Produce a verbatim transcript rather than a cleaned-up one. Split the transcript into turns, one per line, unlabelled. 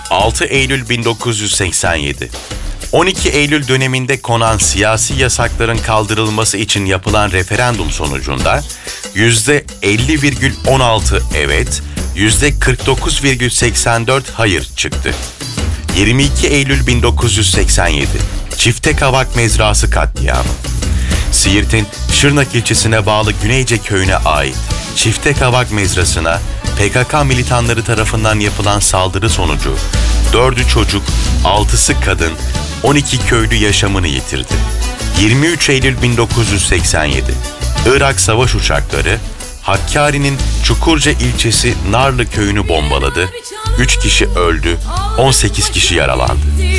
altı Eylül bin dokuz yüz seksen yedi. on iki Eylül döneminde konan siyasi yasakların kaldırılması için yapılan referandum sonucunda yüzde elli virgül on altı evet, yüzde kırk dokuz virgül seksen dört hayır çıktı. yirmi iki Eylül bin dokuz yüz seksen yedi. Çifte Kavak Mezrası katliamı. Siirt'in Şırnak ilçesine bağlı Güneyce köyüne ait Çifte Kavak Mezrası'na P K K militanları tarafından yapılan saldırı sonucu dördü çocuk, altısı kadın, on iki köylü yaşamını yitirdi. yirmi üç Eylül bin dokuz yüz seksen yedi. Irak savaş uçakları Hakkari'nin Çukurca ilçesi Narlı köyünü bombaladı. üç kişi öldü, on sekiz kişi yaralandı.